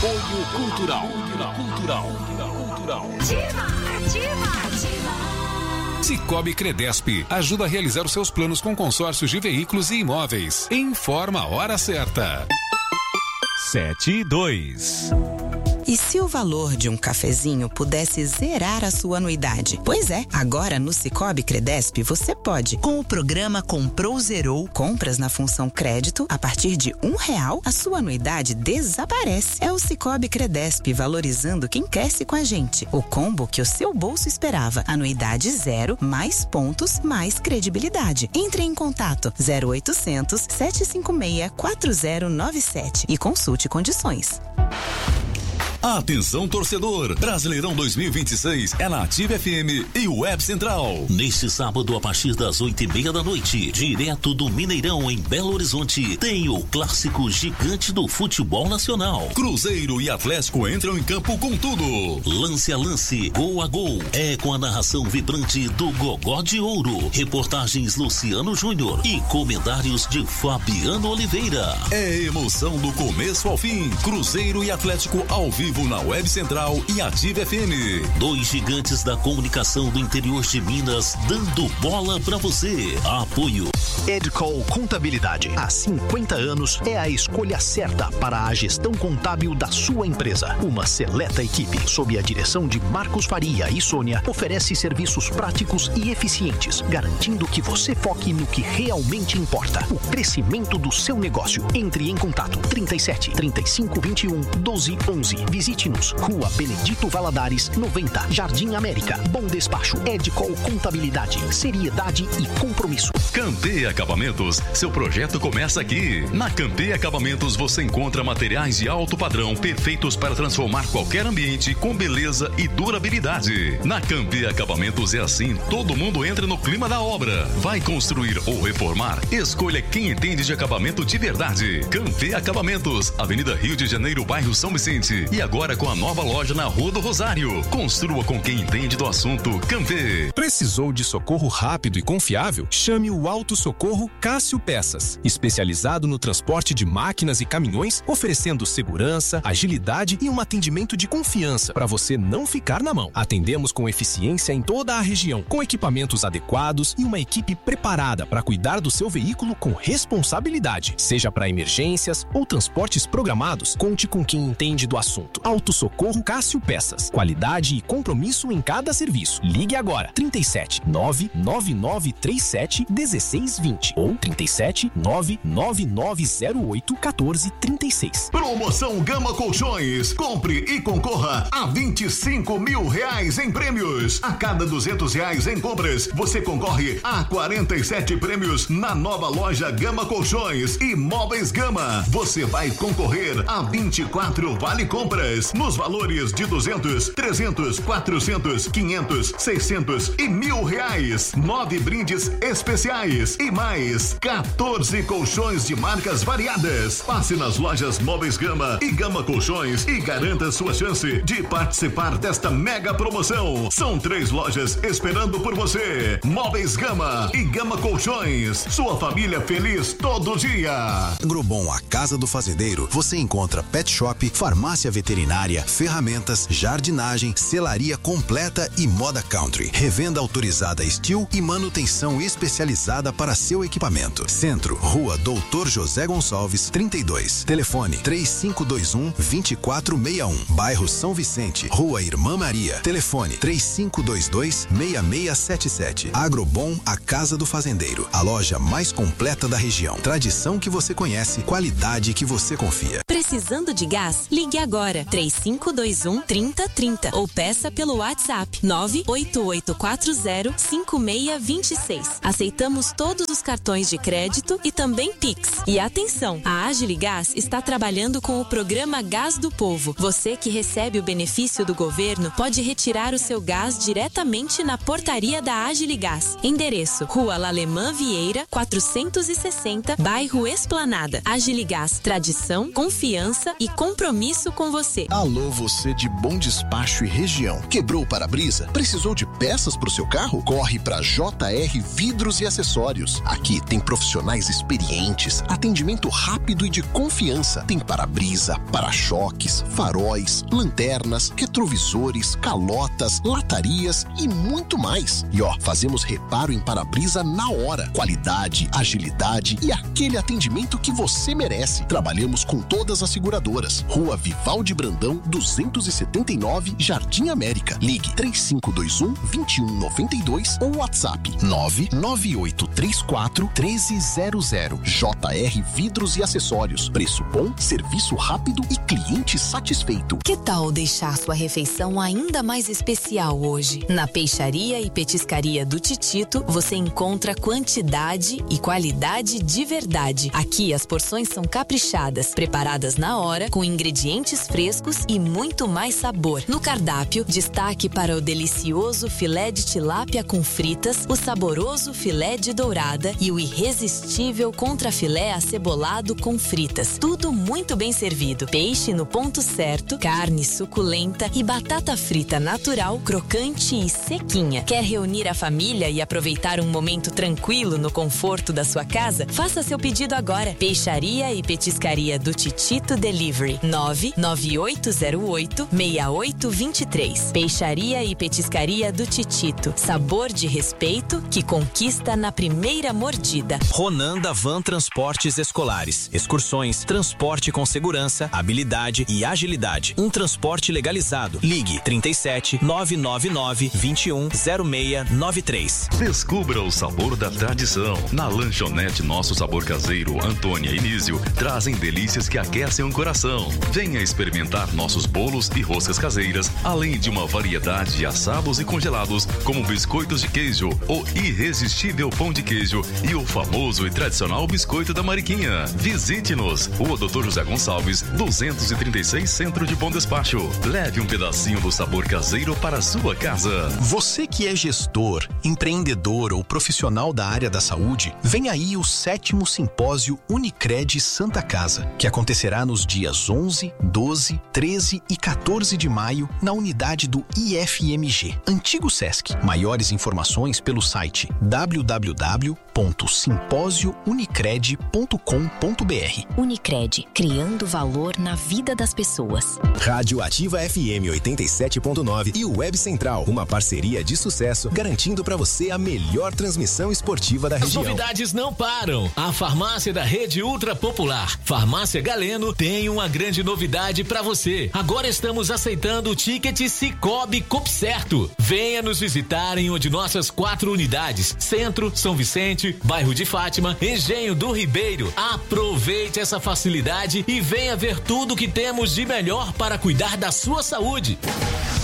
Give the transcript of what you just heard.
Apoio Cultural. Cicobi Credesp ajuda a realizar os seus planos com consórcios de veículos e imóveis. Informa a hora certa. 7:02. E se o valor de um cafezinho pudesse zerar a sua anuidade? Pois é, agora no Cicobi Credesp você pode. Com o programa Comprou Zerou, compras na função crédito, a partir de R$1, a sua anuidade desaparece. É o Cicobi Credesp valorizando quem cresce com a gente. O combo que o seu bolso esperava. Anuidade zero, mais pontos, mais credibilidade. Entre em contato 0800 756 4097 e consulte condições. Atenção, torcedor! Brasileirão 2026 é na Ativa FM e Web Central. Neste sábado, a partir das 8:30 da noite, direto do Mineirão, em Belo Horizonte, tem o clássico gigante do futebol nacional. Cruzeiro e Atlético entram em campo com tudo. Lance a lance, gol a gol. É com a narração vibrante do Gogó de Ouro. Reportagens Luciano Júnior e comentários de Fabiano Oliveira. É emoção do começo ao fim. Cruzeiro e Atlético ao vivo na Web Central e Ativa FM. 2 gigantes da comunicação do interior de Minas dando bola pra você. Apoio Edcol Contabilidade. Há 50 anos é a escolha certa para a gestão contábil da sua empresa. Uma seleta equipe, sob a direção de Marcos Faria e Sônia, oferece serviços práticos e eficientes, garantindo que você foque no que realmente importa: o crescimento do seu negócio. Entre em contato 37 35 21 12 11. Visite-nos, Rua Benedito Valadares, 90, Jardim América. Bom despacho, Edcol Contabilidade, seriedade e compromisso. Campeia Acabamentos, seu projeto começa aqui. Na Campeia Acabamentos você encontra materiais de alto padrão, perfeitos para transformar qualquer ambiente com beleza e durabilidade. Na Campeia Acabamentos é assim, todo mundo entra no clima da obra. Vai construir ou reformar? Escolha quem entende de acabamento de verdade. Campeia Acabamentos, Avenida Rio de Janeiro, bairro São Vicente. E agora com a nova loja na Rua do Rosário. Construa com quem entende do assunto. Campeia. Precisou de socorro rápido e confiável? Chame o Auto Socorro Cássio Peças, especializado no transporte de máquinas e caminhões, oferecendo segurança, agilidade e um atendimento de confiança para você não ficar na mão. Atendemos com eficiência em toda a região, com equipamentos adequados e uma equipe preparada para cuidar do seu veículo com responsabilidade. Seja para emergências ou transportes programados, conte com quem entende do assunto. Auto Socorro Cássio Peças, qualidade e compromisso em cada serviço. Ligue agora, 37 99937 1620 ou 37 99908 1436. Promoção Gama Colchões. Compre e concorra a R$25 mil em prêmios. A cada R$200 em compras, você concorre a 47 prêmios na nova loja Gama Colchões e Móveis Gama. Você vai concorrer a 24 vale compras nos valores de 200, 300, 400, 500, 600 e R$1.000. 9 brindes especiais e mais 14 colchões de marcas variadas. Passe nas lojas Móveis Gama e Gama Colchões e garanta sua chance de participar desta mega promoção. São 3 lojas esperando por você. Móveis Gama e Gama Colchões. Sua família feliz todo dia. Agrobom, a casa do fazendeiro. Você encontra pet shop, farmácia veterinária, ferramentas, jardinagem, selaria completa e moda country. Revenda autorizada Steel e manutenção especializada para seu equipamento. Centro, Rua Doutor José Gonçalves, 32. Telefone 3521-2461. Bairro São Vicente, Rua Irmã Maria. Telefone 3522-6677. Agrobom, a casa do fazendeiro. A loja mais completa da região. Tradição que você conhece, qualidade que você confia. Precisando de gás? Ligue agora, 3521-3030 ou peça pelo WhatsApp 988405626. Aceitamos todos os cartões de crédito e também Pix. E atenção, a Agiligás está trabalhando com o programa Gás do Povo. Você que recebe o benefício do governo pode retirar o seu gás diretamente na portaria da Agiligás. Endereço: Rua Lalemã Vieira, 460, bairro Esplanada. Agiligás, tradição, confiança e compromisso com você. Alô, você de Bom Despacho e região. Quebrou o para-brisa? Precisou de peças para o seu carro? Corre para JR Vidros e Acessórios. Aqui tem profissionais experientes, atendimento rápido e de confiança. Tem para-brisa, para-choques, faróis, lanternas, retrovisores, calotas, latarias e muito mais. E fazemos reparo em para-brisa na hora. Qualidade, agilidade e aquele atendimento que você merece. Trabalhamos com todas as seguradoras. Rua Vivaldi Brandão, 279, Jardim América. Ligue 3521-2192 ou WhatsApp 99834-1300. JR Vidros e Acessórios. Preço bom, serviço rápido e cliente satisfeito. Que tal deixar sua refeição ainda mais especial hoje? Na Peixaria e Petiscaria do Titito, você encontra quantidade e qualidade de verdade. Aqui as porções são caprichadas, preparadas na hora, com ingredientes frescos e muito mais sabor. No cardápio, destaque para o delicioso filé de tilápia com fritas, o saboroso filé de dourada e o irresistível contrafilé acebolado com fritas. Tudo muito bem servido. Peixe no ponto certo, carne suculenta e batata frita natural, crocante e sequinha. Quer reunir a família e aproveitar um momento tranquilo no conforto da sua casa? Faça seu pedido agora. Peixaria e Petiscaria do Titito Delivery 99808-6823. Peixaria e Petiscaria do Titito. Sabor de respeito que conquista na primeira mordida. Ronanda Van Transportes Escolares. Excursões, transporte com segurança, habilidade e agilidade. Um transporte legalizado. Ligue 37 999 21 0693. Descubra o sabor da tradição. Na lanchonete Nosso Sabor Caseiro, Antônia e Nísio trazem delícias que aquecem o coração. Venha experimentar nossos bolos e roscas caseiras, além de uma variedade de assados e congelados, como biscoitos de queijo, o irresistível pão de queijo e o famoso e tradicional biscoito da Mariquinha. Visite-nos, Rua Dr. José Gonçalves, 236, Centro de Bom Despacho. Leve um pedacinho do sabor caseiro para a sua casa. Você que é gestor, empreendedor ou profissional da área da saúde, vem aí o 7º Simpósio Unicred Santa Casa, que acontecerá nos dias 11, 12, 13 e 14 de maio na unidade do IFMG, antigo Sesc. Maiores informações pelo site www.simposiounicred.com.br. Unicred, criando valor na vida das pessoas. Rádio Ativa FM 87.9 e o Web Central, uma parceria de sucesso, garantindo para você a melhor transmissão esportiva da região. As novidades não param. A farmácia da Rede Ultra Popular, Farmácia Galeno, tem uma grande novidade para você. Agora estamos aceitando o ticket Cicobi Copcerto. Venha nos visitar em uma de nossas 4 unidades: Centro, São Vicente, Bairro de Fátima, Engenho do Ribeiro. Aproveite essa facilidade e venha ver tudo que temos de melhor para cuidar da sua saúde.